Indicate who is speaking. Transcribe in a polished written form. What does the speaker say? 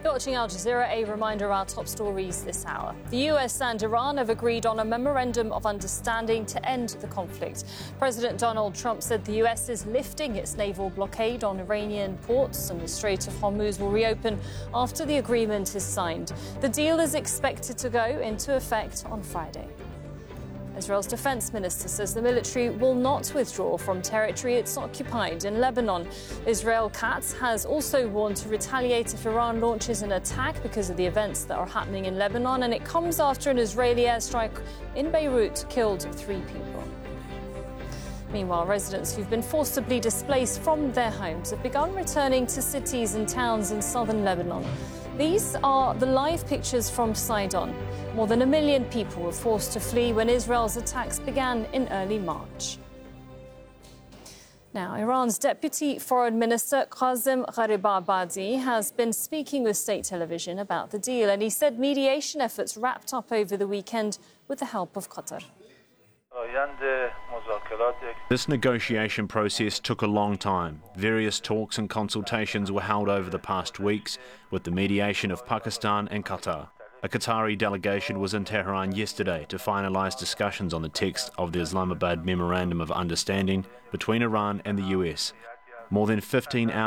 Speaker 1: You're watching Al Jazeera. A reminder of our top stories this hour. The US and Iran have agreed on a memorandum of understanding to end the conflict. President Donald Trump said the US is lifting its naval blockade on Iranian ports and the Strait of Hormuz will reopen after the agreement is signed. The deal is expected to go into effect on Friday. Israel's defense minister says the military will not withdraw from territory it's occupied in Lebanon. Israel Katz has also warned to retaliate if Iran launches an attack because of the events that are happening in Lebanon, and it comes after an Israeli airstrike in Beirut killed 3 people. Meanwhile, residents who've been forcibly displaced from their homes have begun returning to cities and towns in southern Lebanon. These are the live pictures from Sidon. More than 1 million people were forced to flee when Israel's attacks began in early March. Now, Iran's Deputy Foreign Minister Qasem Gharibabadi has been speaking with state television about the deal, and he said mediation efforts wrapped up over the weekend with the help of Qatar.
Speaker 2: This negotiation process took a long time. Various talks and consultations were held over the past weeks with the mediation of Pakistan and Qatar. A Qatari delegation was in Tehran yesterday to finalise discussions on the text of the Islamabad Memorandum of Understanding between Iran and the US. More than 15 hours